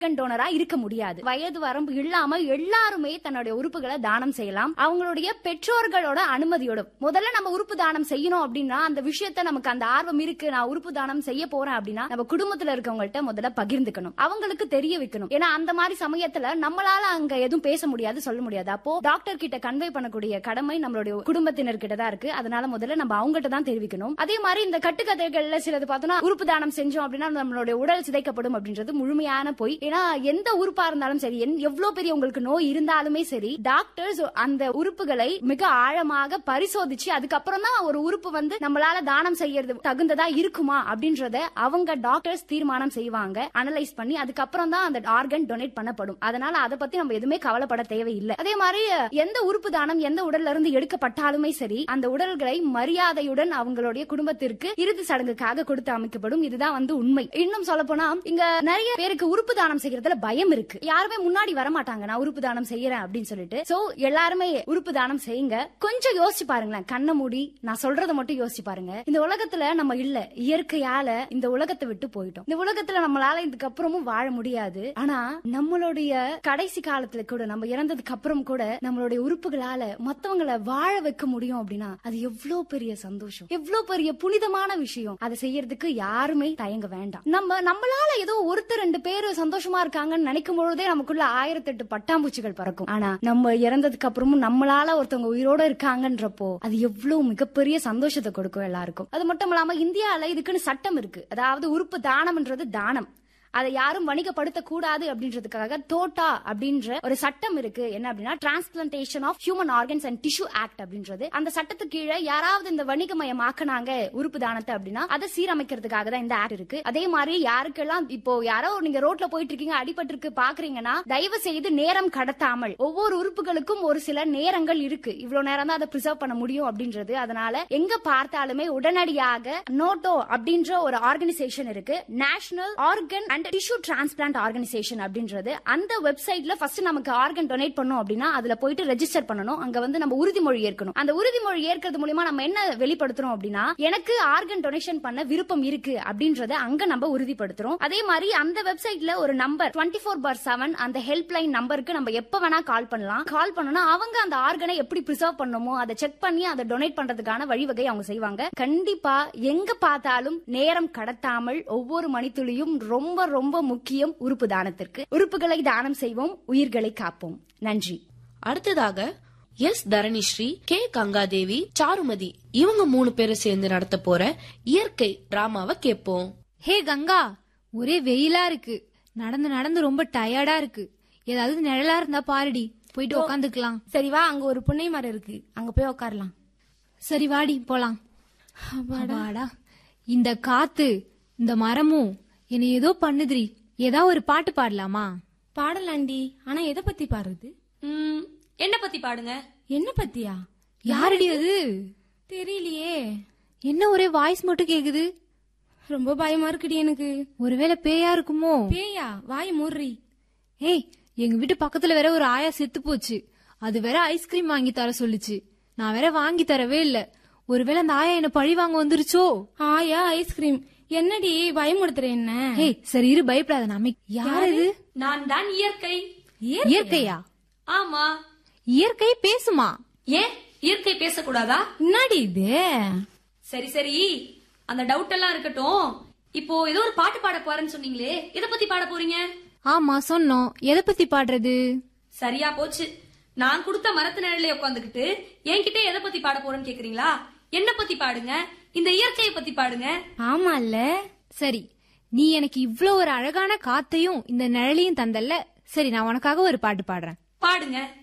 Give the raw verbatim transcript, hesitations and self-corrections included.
டோனரா இருக்க முடியாது. வயது வரம்பு இல்லாம எல்லாருமே தன்னுடைய உறுப்புகளை தானம் செய்யலாம், அவங்களுடைய பெற்றோர்களோட அனுமதியோட. முதல்ல நம்ம உறுப்பு தானம் செய்யணும் அப்படின்னா அந்த விஷயத்த நமக்கு அந்த ஆர்வம் இருக்கு, நான் உறுப்பு தானம் செய்ய போறேன் அப்படின்னா நம்ம குடும்பத்துல இருக்கவங்கள்ட்ட முதல்ல பகிர்ந்துக்கணும், அவங்களுக்கு தெரிய வைக்கணும். ஏன்னா அந்த மாதிரி சமயத்துல நம்மளால அங்க எதுவும் பேச முடியாது, சொல்ல முடியாது. அப்போ டாக்டர் கிட்ட கன்வே பண்ணக்கூடிய கடமை நம்மளுடைய குடும்பத்தினர் கிட்ட தான் இருக்கு. அதனால முதல்ல நம்ம அவங்ககிட்ட தான் தெரிவிக்கணும். அதே மாதிரி இந்த கட்டுக்கதைகள்ல சிலது பார்த்தோம்னா உறுப்பு தானம் செஞ்சோம் அப்படின்னா நம்மளுடைய உடல் சிதைக்கப்படும் அப்படின்றது முழுமையான பொய். ஏன்னா எந்த உறுப்பா இருந்தாலும் சரி, எவ்வளவு பெரிய உங்களுக்கு நோய் இருந்தாலுமே சரி, டாக்டர்ஸ் அந்த உறுப்புகளை மிக ஆழமாக பரிசோதிச்சு அதுக்கப்புறம் தான் ஒரு உறுப்பு வந்து நம்மளால தானம் செய்யறது தகுந்ததா இருக்குமா அப்படின்றத அவங்க டாக்டர்ஸ் தீர்மானம் செய்வாங்க, அனலைஸ் பண்ணி அதுக்கப்புறம் தான் அந்த ஆர்கன் டொனேட் பண்ணப்படும். அதனால அதை பத்தி நம்ம எதுவுமே கவலைப்பட தேவையில்லை. அதே மாதிரி எந்த உறுப்பு தானம் எந்த உடல்ல இருந்து எடுக்கப்பட்டாலுமே சரி, அந்த உடல்களை மரியாதையுடன் அவங்களுடைய குடும்பத்திற்கு இறுதி சடங்குக்காக கொடுத்து அமைக்கப்படும். இதுதான் வந்து உண்மை. இன்னும் சொல்ல போனா இங்க நிறைய பேருக்கு உறுப்பு தானம் செய்யறதுல பயம் இருக்கு. யாருமே முன்னாடி வர மாட்டாங்க நான் உறுப்பு தானம் செய்யறேன் அப்படின்னு சொல்லிட்டு. சோ எல்லாருமே உறுப்பு தானம் செய்யுங்க. கொஞ்சம் யோசிச்சு பாருங்களேன், கண்ணை மூடி நான் சொல்றதை மட்டும் யோசிச்சு பாருங்க. இந்த உலகத்துல நம்ம இல்ல, இயற்கையால இந்த உலகத்தை விட்டு போயிட்டோம். இந்த உலகத்துல நம்மளால இதுக்கு அப்புறமும் வாழ முடியாது. ஆனா நம்மளுடைய கடைசி காலத்துல கூட, நம்ம இறந்ததுக்கு அப்புறம் கூட நம்மளுடைய உறுப்புகளால மத்தவங்களை வாழ வைக்க முடியும் அப்படின்னா அது எவ்வளவு பெரிய சந்தோஷம், எவ்வளவு பெரிய புனிதமான விஷயம். அதை செய்யறதுக்கு யாருமே தயங்க வேண்டாம். நம்ம நம்மளால ஏதோ ஒருத்தர் ரெண்டு பேரு சந்தோஷமா இருக்காங்கன்னு நினைக்கும் பொழுதே நமக்குள்ள ஆயிரத்தி எட்டு பட்டாம்பூச்சிகள் பறக்கும். ஆனா நம்ம இறந்ததுக்கு அப்புறமும் நம்மளால ஒருத்தவங்க உயிரோட இருக்காங்கன்றப்போ அது எவ்வளவு மிகப்பெரிய சந்தோஷத்தை கொடுக்கும் எல்லாருக்கும். அது மட்டும் இல்லாம இந்தியால இதுக்குன்னு சட்டம் இருக்கு. அதாவது உறுப்பு தானம்ன்றது தானம், அதை யாரும் வணிகப்படுத்த கூடாது அப்படின்றதுக்காக தோட்டா அப்படின்ற ஒரு சட்டம் இருக்கு. என்ன அப்படின்னா transplantation of human organs and tissue act அப்படின்றது. அந்த சட்டத்துக்கு கீழே யாராவது இந்த வணிகமயமாக்குனாங்க உறுப்பு தானத்தை அப்படின்னா அதை சீரமைக்கிறதுக்காக தான் இந்த ஆக்ட் இருக்கு. அதே மாதிரி யாருக்கெல்லாம் இப்போ யாரோ நீங்க ரோட்ல போயிட்டு இருக்கீங்க, அடிபட்டு இருக்கு பாக்குறீங்கன்னா தயவு செய்து நேரம் கடத்தாமல், ஒவ்வொரு உறுப்புகளுக்கும் ஒரு சில நேரங்கள் இருக்கு, இவ்வளவு நேரம் தான் அதை பிரிசர்வ் பண்ண முடியும் அப்படின்றது. அதனால எங்க பார்த்தாலுமே உடனடியாக நோட்டோ அப்படின்ற ஒரு ஆர்கனைசேஷன் இருக்கு, national organ tissue transplant organisation அப்படின்றது. அந்த வெப்சைட்ல ஃபர்ஸ்ட் நமக்கு ஆர்கன் டொனேட் பண்ணோம் அப்படின்னா அதுல போயிட்டு ரெஜிஸ்டர் பண்ணணும். அங்க வந்து நம்ம உறுதிமொழி ஏற்கணும். அந்த உறுதிமொழி ஏற்கிறது மூலமா நம்ம என்ன வெளிப்படுத்துறோம் அப்படின்னா எனக்கு ஆர்கன் டொனேஷன் பண்ண விருப்பம் இருக்கு அப்படின்றத அங்க நம்ம உறுதிப்படுத்துறோம். அதே மாதிரி அந்த வெப்சைட்ல ஒரு நம்பர் டுவெண்ட்டி ஃபோர் பார் செவன் அந்த ஹெல்ப் லைன் நம்பருக்கு நம்ம எப்ப வேணா கால் பண்ணலாம். கால் பண்ணனா அவங்க அந்த ஆர்கனை எப்படி பிரிசர்வ் பண்ணணுமோ அதை செக் பண்ணி அதை டொனேட் பண்றதுக்கான வழிவகை அவங்க செய்வாங்க. கண்டிப்பா எங்க பார்த்தாலும் நேரம் கடத்தாமல் ஒவ்வொரு மணித்துளியும் ரொம்ப ரொம்ப முக்கியம் உறுப்பு தானத்திற்கு. உறுப்புகளை தானம் செய்வோம், உயிர்களை காப்போம். நன்றி. அடுத்ததாக எஸ் தரணிஸ்ரீ, கே கங்காதேவி, சாருமதி இவங்க மூணு பேரும் சேர்ந்து நடத்த போற இயற்கை டிராமாவை கேட்போம். ஹே கங்கா, ஒரே வெயிலா இருக்கு, நடந்து நடந்து ரொம்ப டயர்டா இருக்கு, ஏதாவது நிழலா இருந்தா பாருடி, போயிட்டு உட்காந்துக்கலாம். சரி வா, அங்க ஒரு புன்னை மரம் இருக்கு, அங்க போய் உட்காரலாம். சரி வாடி போலாம். வாடா, இந்த காத்து இந்த மரமும் என்ன ஏதோ பண்ணுதுரி. ஏதா ஒரு பாட்டு பாடலாமா? பாடலாண்டி, ஆனா எதை பத்தி பாடுறது? என்ன பத்தி பாடுங்க. என்ன பத்தியா? யாரடி அது? தெரியலையே. என்ன ஒரே வாய்ஸ் மட்டும் கேக்குது? ரொம்ப பயமா இருக்குடி எனக்கு. ஒருவேளை பேயா இருக்குமோ? பேயா? வாய் மூடுறி. ஏய், எங்க வீட்டு பக்கத்துல வேற ஒரு ஆயா செத்து போச்சு. அது வேற ஐஸ்கிரீம் வாங்கி தர சொல்லுச்சு. நான் வேற வாங்கி தரவே இல்ல. ஒருவேளை அந்த ஆயா என்ன பழி வாங்க வந்துருச்சோ? ஆயா ஐஸ்கிரீம்? என்னடி பயமுடுத்துற என்ன? ஏய் சரி இரு, பயப்படாத. நாம யார் இது? நான் தான் இயற்கை. இயற்கையா? ஆமா. இயற்கை பேசுமா? ஏன் இயற்கை பேசக்கூடாதா? என்னடி இது? சரி சரி, அந்த டவுட் எல்லாம் இருக்கட்டும். இப்போ ஏதோ ஒரு பாட்டு பாட போறேன்னு சொன்னீங்களே, எதை பத்தி பாட போறீங்க? ஆமா சொன்னோம், எதை பத்தி பாடுறது? சரியா போச்சு. நான் கொடுத்த மரத்து நிழலே உட்காந்துக்கிட்டு என்கிட்ட எதை பத்தி பாட போறேன்னு கேக்குறீங்களா? என்ன பத்தி பாடுங்க, இந்த இயற்கையை பத்தி பாடுங்க. ஆமா இல்ல? சரி, நீ எனக்கு இவ்ளோ ஒரு அழகான காத்தையும் இந்த நிழலையும் தந்தல்ல, சரி நான் உனக்காக ஒரு பாட்டு பாடுறேன். பாடுங்க.